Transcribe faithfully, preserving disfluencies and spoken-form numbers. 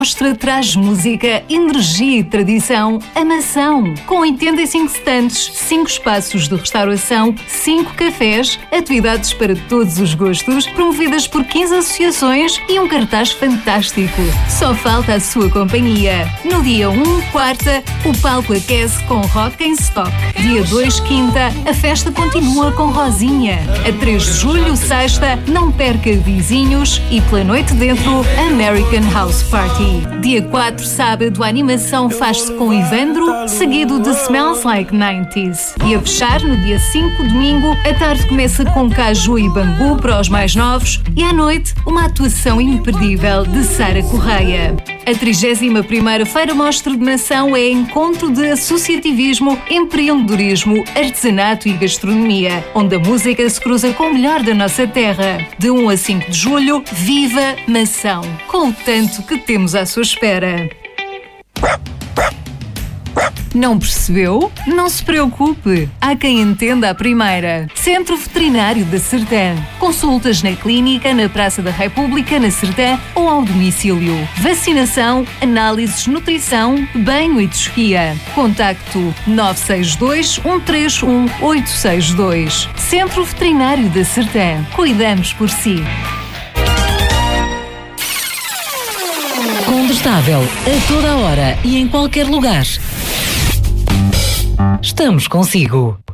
Mostra traz música, energia e tradição a Mação, com oitenta e cinco stands, cinco espaços de restauração, cinco cafés, atividades para todos os gostos, promovidas por quinze associações e um cartaz fantástico. Só falta a sua companhia. No dia um, quarta, o palco aquece com Rock em Stock. Dia dois, quinta, a festa continua com Rosinha. A três de julho, sexta, não perca Vizinhos e pela noite dentro, American House Party. Dia quatro, sábado, a animação faz-se com Ivandro, seguido de Smells Like nineties. E a fechar, no dia cinco, domingo, a tarde começa com Caju e Bambu para os mais novos e à noite, uma atuação imperdível de Sara Correia. A trigésima primeira Feira Mostra de Mação é encontro de associativismo, empreendedorismo, artesanato e gastronomia, onde a música se cruza com o melhor da nossa terra. De um a cinco de julho, viva Mação, com o tanto que temos à sua espera. Não percebeu? Não se preocupe. Há quem entenda a primeira. Centro Veterinário da Sertã. Consultas na clínica, na Praça da República, na Sertã ou ao domicílio. Vacinação, análises, nutrição, banho e tosquia. Contacto nove seis dois, um três um, oito seis dois. Centro Veterinário da Sertã. Cuidamos por si. Condestável, a toda hora e em qualquer lugar. Estamos consigo.